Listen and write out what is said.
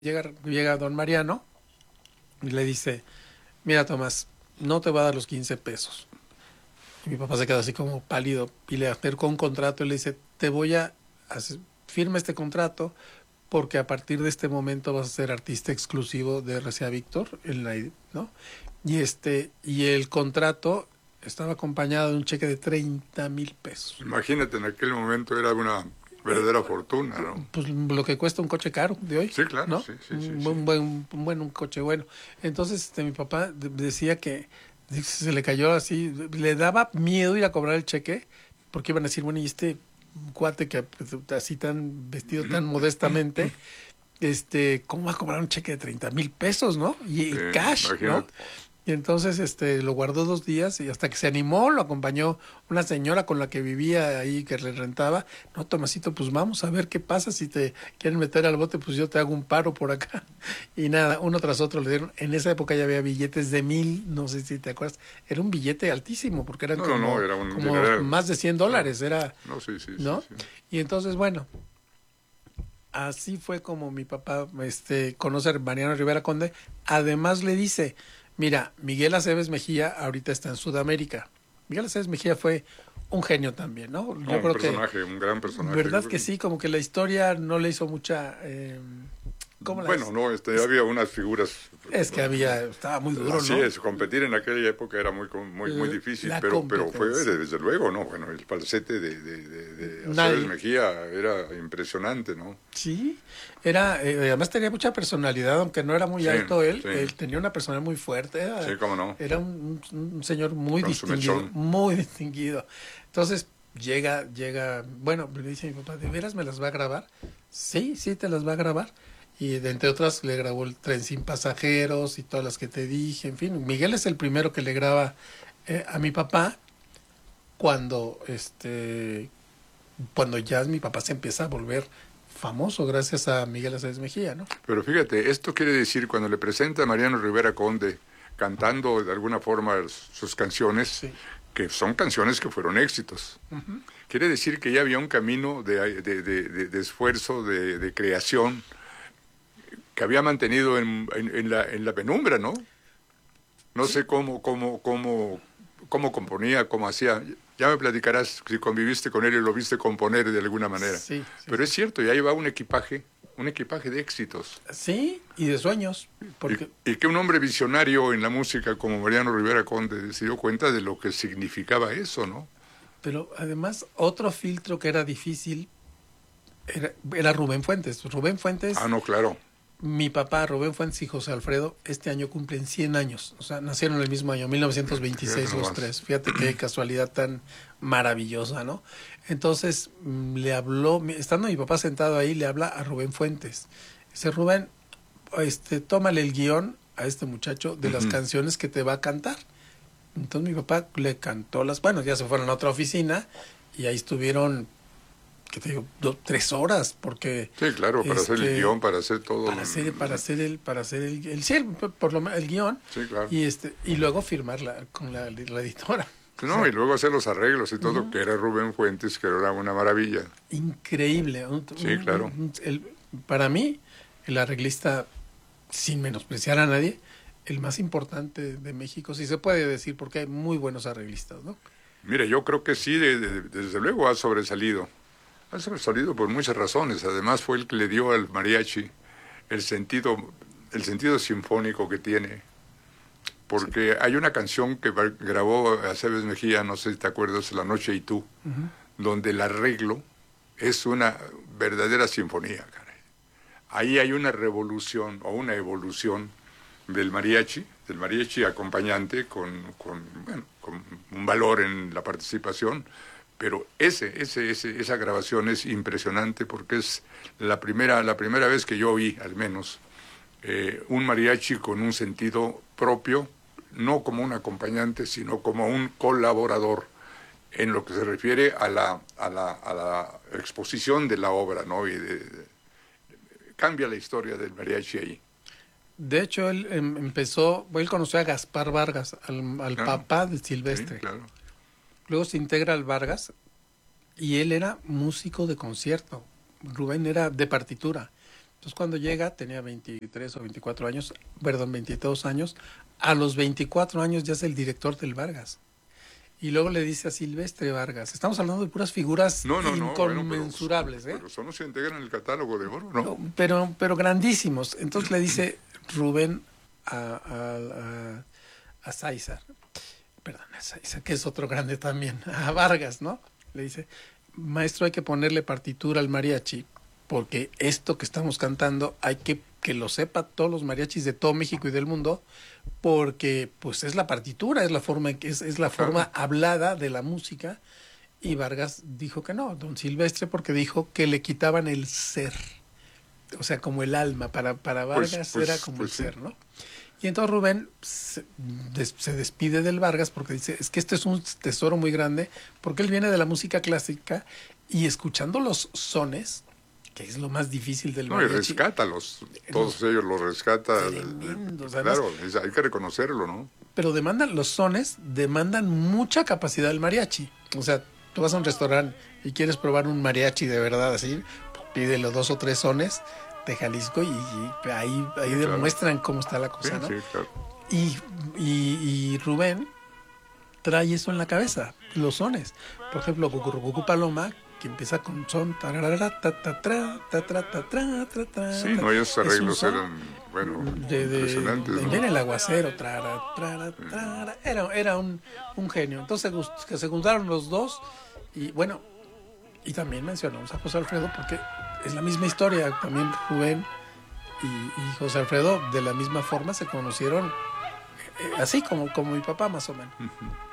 Llega don Mariano y le dice, mira Tomás, no te va a dar los 15 pesos. Y mi papá se queda así como pálido y le acercó un contrato y le dice, te voy a firma este contrato porque a partir de este momento vas a ser artista exclusivo de RCA Víctor, ¿no? Y el contrato estaba acompañado de un cheque de 30,000 pesos. Imagínate, en aquel momento era una verdadera fortuna, ¿no? Pues lo que cuesta un coche caro de hoy. Sí, claro, ¿no? sí. Un coche bueno. Entonces, mi papá decía que se le cayó así, le daba miedo ir a cobrar el cheque, porque iban a decir, bueno, y este cuate que así tan vestido tan modestamente, ¿cómo va a cobrar un cheque de 30,000 pesos, no? Y cash, imagínate. ¿no? Y entonces lo guardó 2 días y hasta que se animó, lo acompañó una señora con la que vivía ahí, que le rentaba. No, Tomasito, pues vamos a ver qué pasa. Si te quieren meter al bote, pues yo te hago un paro por acá. Y nada, uno tras otro le dieron. En esa época ya había billetes de 1,000, no sé si te acuerdas. Era un billete altísimo porque eran Era como más de $100. Era, ¿no? Sí. Y entonces, bueno, así fue como mi papá conoce a Mariano Rivera Conde. Además le dice, mira, Miguel Aceves Mejía ahorita está en Sudamérica. Miguel Aceves Mejía fue un genio también, ¿no? Un gran personaje. ¿Verdad que sí? Como que la historia no le hizo mucha... había unas figuras... Es que estaba muy duro, así ¿no? Así es, competir en aquella época era muy difícil, pero fue desde luego, ¿no? Bueno, el falsete de Aceves Mejía era impresionante, ¿no? Sí, además tenía mucha personalidad, aunque no era muy alto él, él tenía una personalidad muy fuerte. Sí, cómo no. Era un señor muy distinguido. Entonces llega, bueno, le dice a mi papá, ¿de veras me las va a grabar? Sí, te las va a grabar. Y entre otras le grabó El Tren Sin Pasajeros y todas las que te dije, en fin. Miguel es el primero que le graba a mi papá cuando ya mi papá se empieza a volver famoso gracias a Miguel Aceves Mejía, ¿no? Pero fíjate, esto quiere decir, cuando le presenta a Mariano Rivera Conde cantando de alguna forma sus canciones, sí, que son canciones que fueron éxitos, quiere decir que ya había un camino de esfuerzo, de creación, que había mantenido en la penumbra, ¿no? No sé cómo componía, cómo hacía. Ya me platicarás si conviviste con él y lo viste componer de alguna manera. Sí. Pero es cierto, ya llevaba un equipaje de éxitos. Sí, y de sueños. Y que un hombre visionario en la música como Mariano Rivera Conde se dio cuenta de lo que significaba eso, ¿no? Pero además, otro filtro que era difícil era Rubén Fuentes. Rubén Fuentes... Ah, no, claro. Mi papá, Rubén Fuentes y José Alfredo, este año cumplen 100 años. O sea, nacieron el mismo año, 1926 los tres. Fíjate qué casualidad tan maravillosa, ¿no? Entonces, le habló, estando mi papá sentado ahí, le habla a Rubén Fuentes. Dice, Rubén, tómale el guión a este muchacho de las canciones que te va a cantar. Entonces mi papá le cantó bueno, ya se fueron a otra oficina y ahí estuvieron... que te digo, 3 horas, porque... Sí, claro, para hacer el guión, para hacer todo... Para hacer el guión. Sí, claro. Y luego firmarla con la editora. No, o sea, y luego hacer los arreglos y todo, que era Rubén Fuentes, que era una maravilla. Increíble. Sí, claro. Para mí, el arreglista, sin menospreciar a nadie, el más importante de México, si se puede decir, porque hay muy buenos arreglistas, ¿no? Mira, yo creo que sí, desde luego ha sobresalido. Ha sobresalido por muchas razones. Además fue el que le dio al mariachi el sentido sinfónico que tiene. Porque hay una canción que grabó Aceves Mejía, no sé si te acuerdas, La Noche y Tú, donde el arreglo es una verdadera sinfonía, caray. Ahí hay una revolución o una evolución del mariachi acompañante con un valor en la participación. Pero esa grabación es impresionante porque es la primera vez que yo oí, al menos, un mariachi con un sentido propio, no como un acompañante, sino como un colaborador en lo que se refiere a la exposición de la obra, ¿no? Y cambia la historia del mariachi ahí. De hecho, él él conoció a Gaspar Vargas, al papá de Silvestre. Sí, claro. Luego se integra al Vargas y él era músico de concierto. Rubén era de partitura. Entonces cuando llega, tenía 23 o 24 años, perdón, 22 años, a los 24 años ya es el director del Vargas. Y luego le dice a Silvestre Vargas, estamos hablando de puras figuras inconmensurables, pero son los que integran el catálogo de oro, ¿no? Pero grandísimos. Entonces le dice Rubén a César, perdón, a César, que es otro grande también, a Vargas, ¿no? Le dice, maestro, hay que ponerle partitura al mariachi, porque esto que estamos cantando hay que lo sepa todos los mariachis de todo México y del mundo, porque pues es la partitura, es la forma es la forma hablada de la música. Y Vargas dijo que no, don Silvestre, porque dijo que le quitaban el ser, o sea, como el alma. Para Vargas era como el ser, ¿no? Y entonces Rubén se despide del Vargas porque dice, es que este es un tesoro muy grande, porque él viene de la música clásica y escuchando los sones, que es lo más difícil del mariachi. No, y rescátalos, todos ellos los rescata. Tremendos, claro, hay que reconocerlo, ¿no? Pero los sones demandan mucha capacidad del mariachi. O sea, tú vas a un restaurante y quieres probar un mariachi de verdad así, pídele 2 o 3 sones de Jalisco y ahí sí, demuestran cómo está la cosa, ¿no? Sí, claro. Y Rubén trae eso en la cabeza, los sones. Por ejemplo, Cucurrucucú Paloma, que empieza con son sí, no, esos arreglos eran, bueno, impresionantes, ¿no? Viene el aguacero, era un genio. Entonces que se juntaron los dos y bueno, y también mencionamos a José Alfredo porque es la misma historia. También Rubén y José Alfredo de la misma forma se conocieron así como mi papá más o menos.